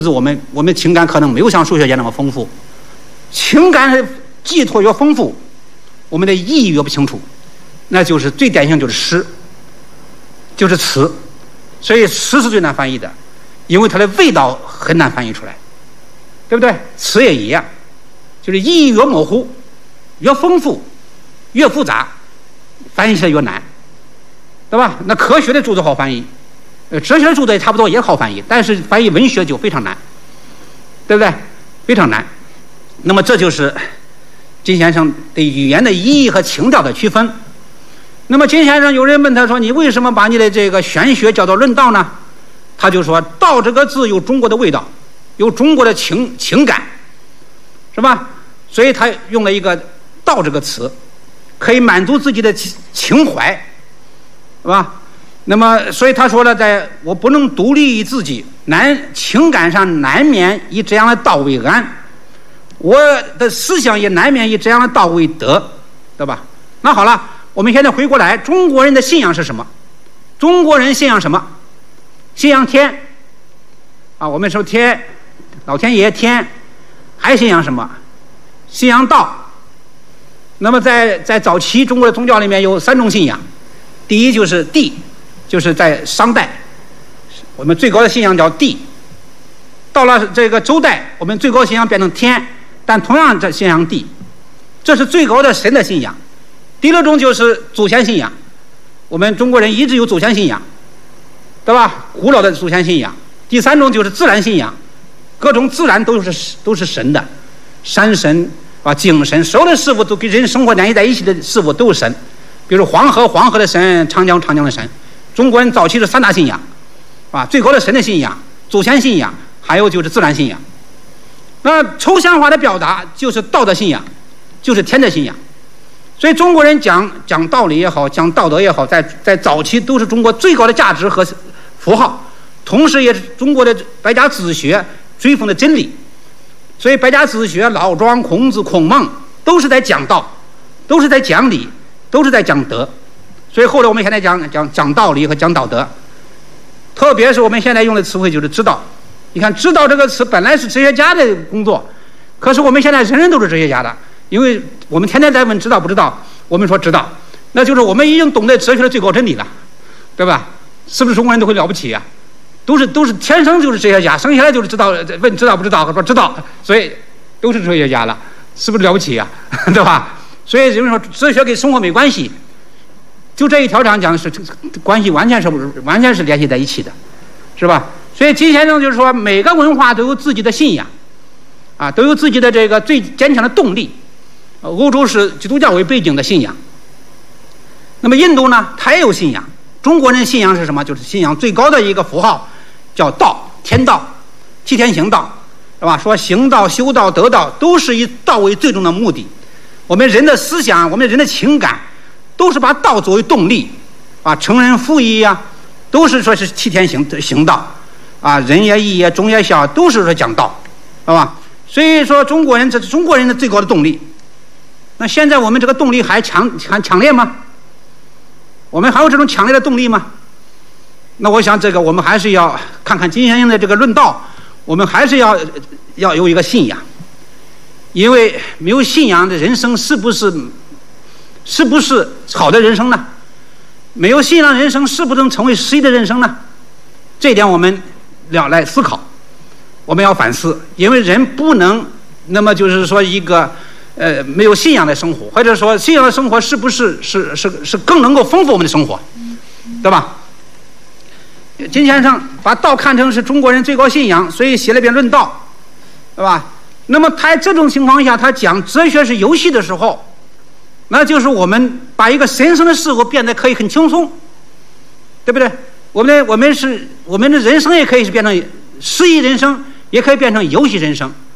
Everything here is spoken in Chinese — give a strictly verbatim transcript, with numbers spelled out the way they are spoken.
我们我们情感可能没有像数学家那么丰富，情感寄托越丰富，我们的意义越不清楚，那就是最典型就是诗，就是词，所以诗是最难翻译的，因为它的味道很难翻译出来，对不对？词也一样，就是意义越模糊、越丰富、越复杂，翻译起来越难，对吧？那科学的著作好翻译。呃，哲学的著作也差不多也好翻译，但是翻译文学就非常难，对不对？非常难。那么这就是金先生对语言的意义和情调的区分。那么金先生有人问他说：“你为什么把你的这个玄学叫做论道呢？”他就说：“道这个字有中国的味道，有中国的情情感，是吧？所以他用了一个‘道’这个词，可以满足自己的情怀，是吧？”那么，所以他说了，在我不能独立于自己，难情感上难免以这样的道为安，我的思想也难免以这样的道为德，对吧？那好了，我们现在回过来，中国人的信仰是什么？中国人信仰什么？信仰天啊，我们说天，老天爷天，还信仰什么？信仰道。那么在在早期中国的宗教里面有三种信仰，第一就是地。就是在商代，我们最高的信仰叫地；到了这个周代，我们最高信仰变成天，但同样在信仰地，这是最高的神的信仰。第二种就是祖先信仰，我们中国人一直有祖先信仰，对吧？古老的祖先信仰。第三种就是自然信仰，各种自然都是都是神的，山神啊、井神，所有的事物都跟人生活联系在一起的事物都是神，比如黄河黄河的神，长江长江的神。中国人早期是三大信仰，啊，最高的神的信仰、祖先信仰，还有就是自然信仰。那抽象化的表达就是道德信仰，就是天的信仰。所以中国人讲讲道理也好，讲道德也好，在在早期都是中国最高的价值和符号，同时也是中国的百家子学追奉的真理。所以百家子学，老庄、孔子、孔孟都是在讲道，都是在讲理，都是在讲德。所以后来我们现在讲讲讲道理和讲道德，特别是我们现在用的词汇就是知道。你看知道这个词本来是哲学家的工作，可是我们现在人人都是哲学家的，因为我们天天在问知道不知道，我们说知道，那就是我们已经懂得哲学的最高真理了，对吧？是不是中国人都会了不起啊？都是都是天生就是哲学家，生下来就是知道，问知道不知道，说知道，所以都是哲学家了，是不是了不起啊？对吧？所以人们说哲学跟生活没关系。就这一条上讲是关系完全是完全是联系在一起的，是吧？所以金先生就是说，每个文化都有自己的信仰，啊，都有自己的这个最坚强的动力。欧洲是基督教为背景的信仰，那么印度呢，它也有信仰。中国人信仰是什么？就是信仰最高的一个符号，叫道，天道，替天行道，是吧？说行道、修道、得道，都是以道为最终的目的。我们人的思想，我们人的情感。都是把道作为动力，啊，成人父义呀、啊，都是说是替天行行道，啊，人也义也忠也孝，都是说讲道，是吧？所以说中国人这是中国人的最高的动力。那现在我们这个动力还强还强烈吗？我们还有这种强烈的动力吗？那我想这个我们还是要看看金先生的这个论道，我们还是要要有一个信仰，因为没有信仰的人生是不是？是不是好的人生呢？没有信仰人生是不是能成为失意的人生呢？这一点我们要来思考，我们要反思，因为人不能那么就是说一个呃没有信仰的生活，或者说信仰的生活是不是是是是更能够丰富我们的生活，对吧？金先生把道看成是中国人最高信仰，所以写了一篇论道，对吧？那么他这种情况下，他讲哲学是游戏的时候，那就是我们把一个神圣的事物变得可以很轻松，对不对？我们的我们是我们的人生也可以是变成诗意人生，也可以变成游戏人生。